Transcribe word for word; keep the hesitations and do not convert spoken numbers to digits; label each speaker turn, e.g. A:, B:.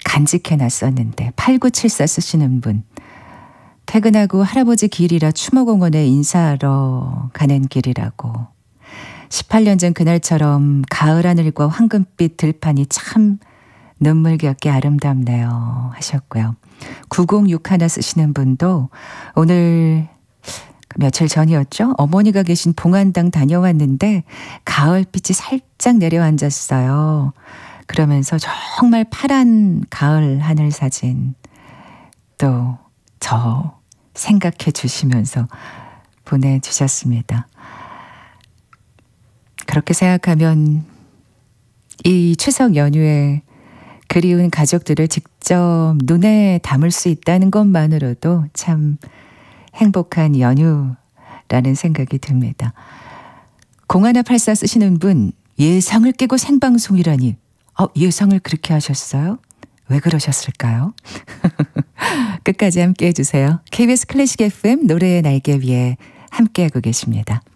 A: 간직해놨었는데 팔구칠사 쓰시는 분 퇴근하고 할아버지 길이라 추모공원에 인사하러 가는 길이라고 십팔 년 전 그날처럼 가을 하늘과 황금빛 들판이 참 눈물겹게 아름답네요 하셨고요. 구공육일 쓰시는 분도 오늘 며칠 전이었죠. 어머니가 계신 봉안당 다녀왔는데 가을빛이 살짝 내려앉았어요. 그러면서 정말 파란 가을 하늘 사진 또 저 생각해 주시면서 보내주셨습니다. 그렇게 생각하면 이 추석 연휴에 그리운 가족들을 직접 눈에 담을 수 있다는 것만으로도 참 행복한 연휴라는 생각이 듭니다. 공하나팔사 쓰시는 분 예상을 깨고 생방송이라니 어, 예상을 그렇게 하셨어요? 왜 그러셨을까요? 끝까지 함께해 주세요. 케이비에스 클래식 에프엠 노래의 날개 위에 함께하고 계십니다.